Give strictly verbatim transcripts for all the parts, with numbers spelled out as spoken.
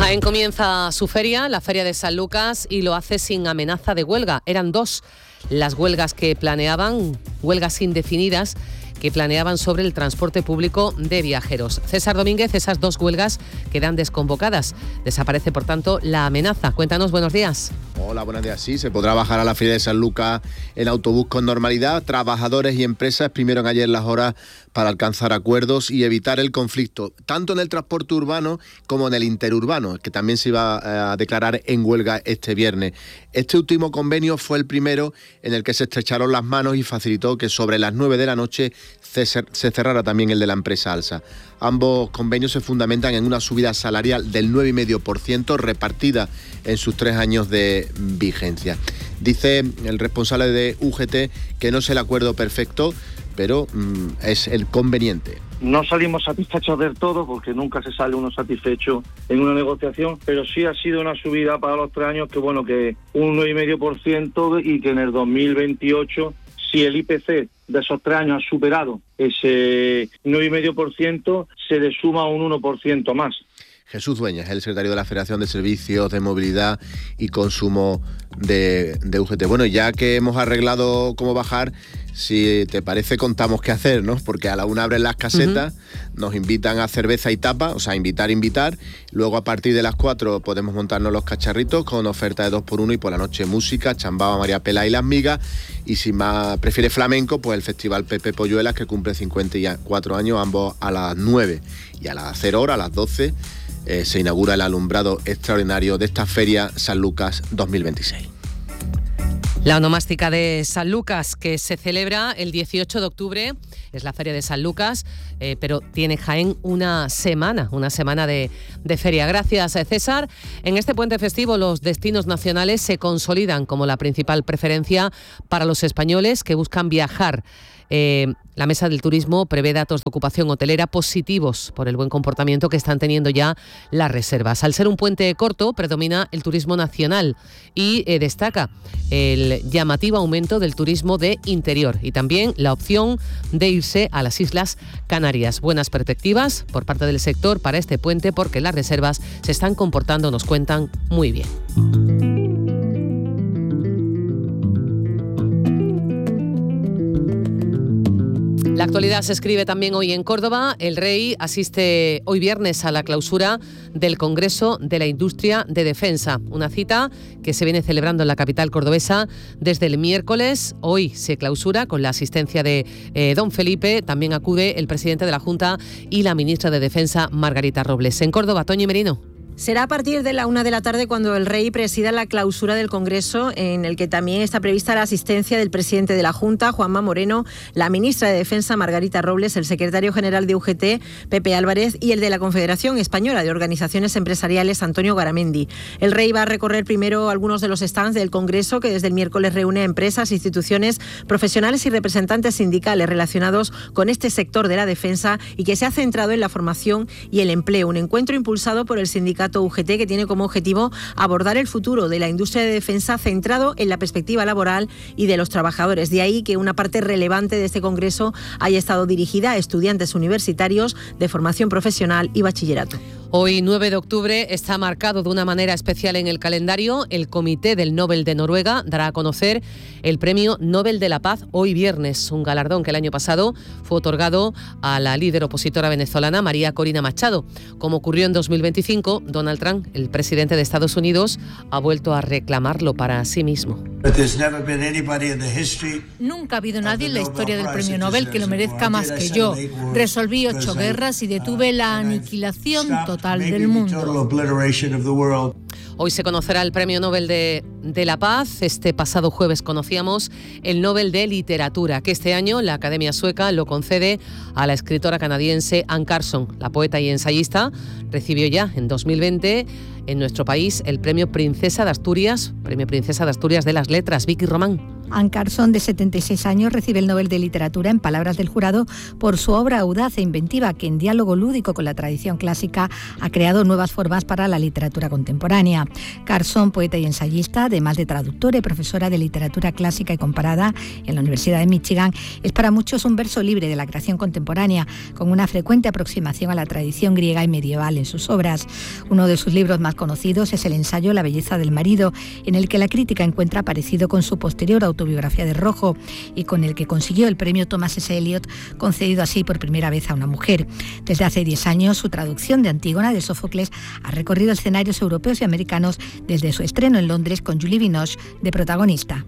Jaén comienza su feria, la Feria de San Lucas, y lo hace sin amenaza de huelga. Eran dos las huelgas que planeaban, huelgas indefinidas, que planeaban sobre el transporte público de viajeros. César Domínguez, esas dos huelgas quedan desconvocadas. Desaparece, por tanto, la amenaza. Cuéntanos, buenos días. Hola, buenos días. Sí, se podrá bajar a la Feria de San Lucas en autobús con normalidad. Trabajadores y empresas exprimieron ayer las horas para alcanzar acuerdos y evitar el conflicto, tanto en el transporte urbano como en el interurbano, que también se iba a declarar en huelga este viernes. Este último convenio fue el primero en el que se estrecharon las manos y facilitó que sobre las nueve de la noche se cerrara también el de la empresa Alsa. Ambos convenios se fundamentan en una subida salarial del nueve coma cinco por ciento repartida en sus tres años de vigencia. Dice el responsable de U G T que no es el acuerdo perfecto, pero mmm, es el conveniente. No salimos satisfechos del todo, porque nunca se sale uno satisfecho en una negociación, pero sí ha sido una subida para los tres años que bueno, que un nueve coma cinco por ciento y que en el dos mil veintiocho, si el I P C de esos tres años ha superado ese nueve coma cinco por ciento, se le suma un uno por ciento más. Jesús Dueñas, el secretario de la Federación de Servicios de Movilidad y Consumo de, de U G T. Bueno, ya que hemos arreglado cómo bajar, si te parece contamos qué hacer, ¿no? Porque a la una abren las casetas, uh-huh. nos invitan a cerveza y tapa, o sea, invitar, invitar. Luego a partir de las cuatro podemos montarnos los cacharritos con oferta de dos por uno y por la noche música, chambao, María Pela y Las Migas. Y si más prefiere flamenco, pues el Festival Pepe Polluelas, que cumple cincuenta y cuatro años, ambos a las nueve. Y a las cero horas, a las doce, eh, se inaugura el alumbrado extraordinario de esta Feria San Lucas dos mil veintiséis. La onomástica de San Lucas, que se celebra el dieciocho de octubre, es la Feria de San Lucas, eh, pero tiene Jaén una semana, una semana de, de feria. Gracias, César. En este puente festivo, los destinos nacionales se consolidan como la principal preferencia para los españoles que buscan viajar. Eh, la Mesa del Turismo prevé datos de ocupación hotelera positivos por el buen comportamiento que están teniendo ya las reservas. Al ser un puente corto, predomina el turismo nacional y eh, destaca el llamativo aumento del turismo de interior y también la opción de irse a las Islas Canarias. Buenas perspectivas por parte del sector para este puente porque las reservas se están comportando, nos cuentan, muy bien. La actualidad se escribe también hoy en Córdoba. El Rey asiste hoy viernes a la clausura del Congreso de la Industria de Defensa, una cita que se viene celebrando en la capital cordobesa desde el miércoles. Hoy se clausura con la asistencia de eh, don Felipe. También acude el presidente de la Junta y la ministra de Defensa, Margarita Robles. En Córdoba, Toñi Merino. Será a partir de la una de la tarde cuando el Rey presida la clausura del Congreso, en el que también está prevista la asistencia del presidente de la Junta, Juanma Moreno, la ministra de Defensa, Margarita Robles, el secretario general de U G T, Pepe Álvarez, y el de la Confederación Española de Organizaciones Empresariales, Antonio Garamendi. El Rey va a recorrer primero algunos de los stands del Congreso, que desde el miércoles reúne a empresas, instituciones, profesionales y representantes sindicales relacionados con este sector de la defensa y que se ha centrado en la formación y el empleo. Un encuentro impulsado por el sindicato U G T, que tiene como objetivo abordar el futuro de la industria de defensa centrado en la perspectiva laboral y de los trabajadores. De ahí que una parte relevante de este congreso haya estado dirigida a estudiantes universitarios de formación profesional y bachillerato. Hoy, nueve de octubre, está marcado de una manera especial en el calendario. El Comité del Nobel de Noruega dará a conocer el Premio Nobel de la Paz hoy viernes, un galardón que el año pasado fue otorgado a la líder opositora venezolana María Corina Machado. Como ocurrió en dos mil veinticinco, Donald Trump, el presidente de Estados Unidos, ha vuelto a reclamarlo para sí mismo. Nunca ha habido nadie en la historia del Premio Nobel que lo merezca más que yo. Resolví ocho guerras y detuve la aniquilación total del mundo. Hoy se conocerá el Premio Nobel de, de la Paz. Este pasado jueves conocíamos el Nobel de Literatura, que este año la Academia Sueca lo concede a la escritora canadiense Anne Carson. La poeta y ensayista recibió ya en dos mil veinte en nuestro país el Premio Princesa de Asturias, Premio Princesa de Asturias de las Letras. Vicky Román. Anne Carson, de setenta y seis años, recibe el Nobel de Literatura, en palabras del jurado, por su obra audaz e inventiva que, en diálogo lúdico con la tradición clásica, ha creado nuevas formas para la literatura contemporánea. Carson, poeta y ensayista, además de traductora y profesora de literatura clásica y comparada en la Universidad de Michigan, es para muchos un verso libre de la creación contemporánea, con una frecuente aproximación a la tradición griega y medieval en sus obras. Uno de sus libros más más conocidos es el ensayo La belleza del marido, en el que la crítica encuentra parecido con su posterior autobiografía de Rojo y con el que consiguió el premio Thomas S. Eliot, concedido así por primera vez a una mujer. Desde hace diez años, su traducción de Antígona de Sófocles ha recorrido escenarios europeos y americanos desde su estreno en Londres con Julie Binoche de protagonista.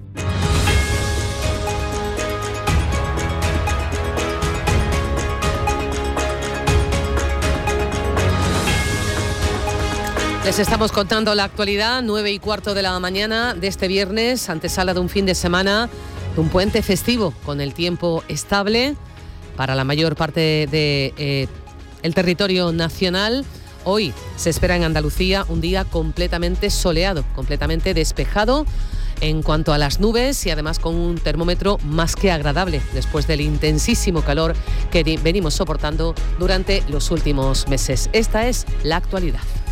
Les estamos contando la actualidad, nueve y cuarto de la mañana de este viernes, antesala de un fin de semana, de un puente festivo con el tiempo estable para la mayor parte del de, eh, el territorio nacional. Hoy se espera en Andalucía un día completamente soleado, completamente despejado en cuanto a las nubes y además con un termómetro más que agradable después del intensísimo calor que venimos soportando durante los últimos meses. Esta es la actualidad.